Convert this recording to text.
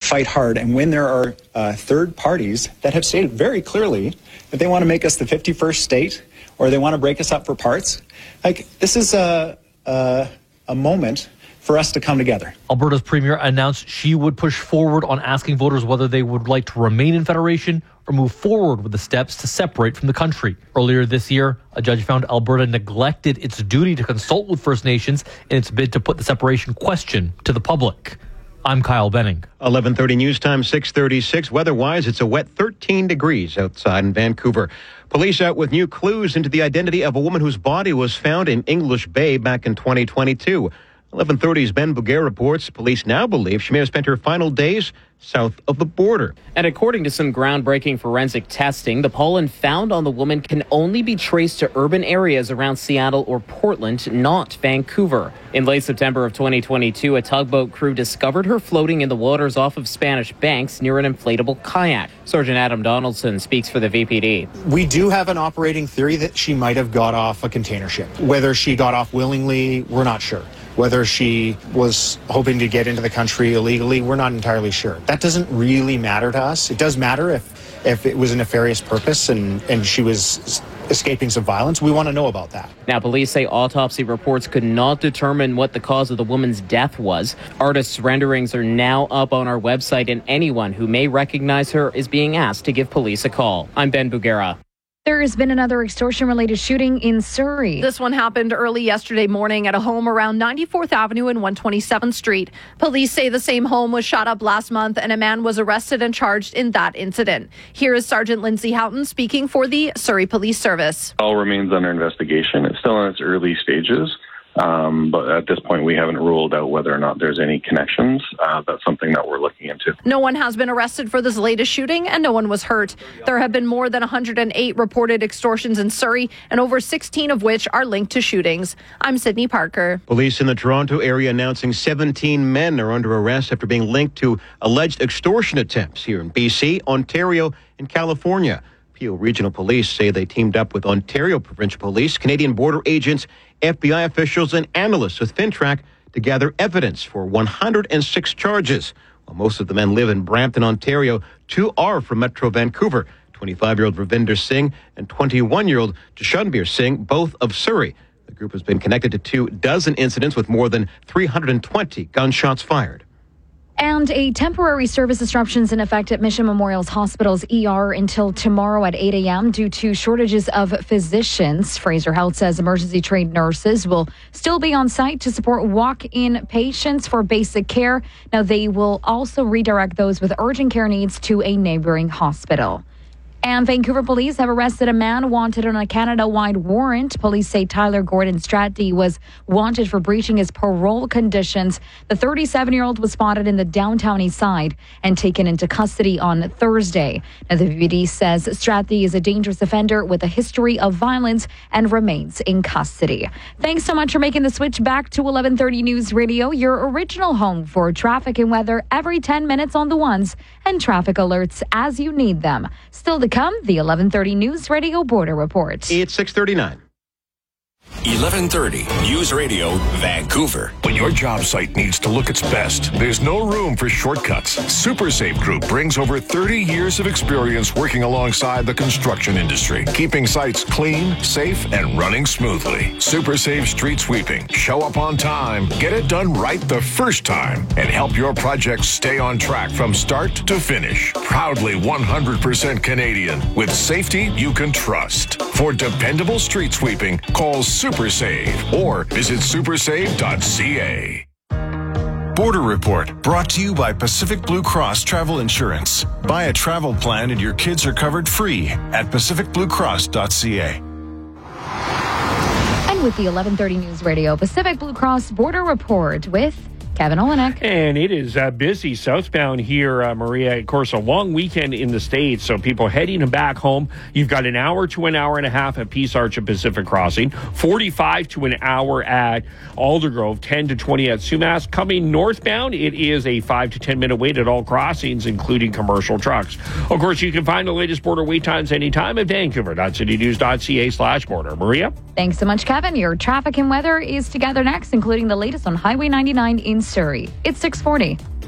fight hard. And when there are third parties that have stated very clearly that they want to make us the 51st state or they want to break us up for parts, like this is a moment for us to come together. Alberta's premier announced she would push forward on asking voters whether they would like to remain in federation or move forward with the steps to separate from the country. Earlier this year, a judge found Alberta neglected its duty to consult with First Nations in its bid to put the separation question to the public. I'm Kyle Benning. 11:30 news time, 6:36. Weather-wise, it's a wet 13 degrees outside in Vancouver. Police out with new clues into the identity of a woman whose body was found in English Bay back in 2022. 11:30's Ben Bouguer reports police now believe she may have spent her final days south of the border. And according to some groundbreaking forensic testing, the pollen found on the woman can only be traced to urban areas around Seattle or Portland, not Vancouver. In late September of 2022, a tugboat crew discovered her floating in the waters off of Spanish Banks near an inflatable kayak. Sergeant Adam Donaldson speaks for the VPD. We do have an operating theory that she might have got off a container ship. Whether she got off willingly, we're not sure. Whether she was hoping to get into the country illegally, we're not entirely sure. That doesn't really matter to us. It does matter if it was a nefarious purpose and she was escaping some violence. We want to know about that. Now, police say autopsy reports could not determine what the cause of the woman's death was. Artists' renderings are now up on our website, and anyone who may recognize her is being asked to give police a call. I'm Ben Bouguera. There has been another extortion-related shooting in Surrey. This one happened early yesterday morning at a home around 94th Avenue and 127th Street. Police say the same home was shot up last month and a man was arrested and charged in that incident. Here is Sergeant Lindsay Houghton speaking for the Surrey Police Service. All remains under investigation. It's still in its early stages. But at this point, we haven't ruled out whether or not there's any connections. That's something that we're looking into. No one has been arrested for this latest shooting and no one was hurt. There have been more than 108 reported extortions in Surrey, and over 16 of which are linked to shootings. I'm Sydney Parker. Police in the Toronto area announcing 17 men are under arrest after being linked to alleged extortion attempts here in BC, Ontario, and California. Peel Regional Police say they teamed up with Ontario Provincial Police, Canadian border agents, FBI officials, and analysts with FinTrack to gather evidence for 106 charges. While most of the men live in Brampton, Ontario, 2 are from Metro Vancouver. 25-year-old Ravinder Singh and 21-year-old Jashanbir Singh, both of Surrey. The group has been connected to 24 incidents with more than 320 gunshots fired. And a temporary service disruptions in effect at Mission Memorial's Hospital's ER until tomorrow at 8 a.m. due to shortages of physicians. Fraser Health says emergency trained nurses will still be on site to support walk-in patients for basic care. Now, they will also redirect those with urgent care needs to a neighboring hospital. And Vancouver police have arrested a man wanted on a Canada-wide warrant. Police say Tyler Gordon Stratty was wanted for breaching his parole conditions. The 37-year-old was spotted in the downtown east side and taken into custody on Thursday. Now, the VPD says Stratty is a dangerous offender with a history of violence and remains in custody. Thanks so much for making the switch back to 1130 News Radio, your original home for traffic and weather every 10 minutes on the ones and traffic alerts as you need them. Still to come, the 1130 News Radio Border Report. It's 6:39. 1130 News Radio Vancouver. When your job site needs to look its best, there's no room for shortcuts. SuperSafe Group brings over 30 years of experience working alongside the construction industry, keeping sites clean, safe, and running smoothly. SuperSafe Street Sweeping. Show up on time, get it done right the first time, and help your projects stay on track from start to finish. Proudly 100% Canadian, with safety you can trust. For dependable street sweeping, call SuperSave or visit supersave.ca. Border Report, brought to you by Pacific Blue Cross Travel Insurance. Buy a travel plan and your kids are covered free at pacificbluecross.ca. And with the 1130 News Radio Pacific Blue Cross Border Report with Kevin Olenek. And it is busy southbound here, Maria. Of course, a long weekend in the States, so people heading back home. You've got an hour to an hour and a half at Peace Arch and Pacific Crossing, 45 to an hour at Aldergrove, 10 to 20 at Sumas. Coming northbound, it is a 5 to 10 minute wait at all crossings, including commercial trucks. Of course, you can find the latest border wait times anytime at vancouver.citynews.ca/border. Maria? Thanks so much, Kevin. Your traffic and weather is together next, including the latest on Highway 99 in Surrey. It's 6:40.